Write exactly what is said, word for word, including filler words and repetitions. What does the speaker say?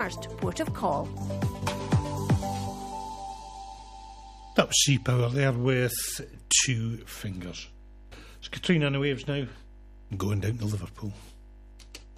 first port of call. That was Sea Power there with Two Fingers. It's Katrina on the waves now, going down to Liverpool.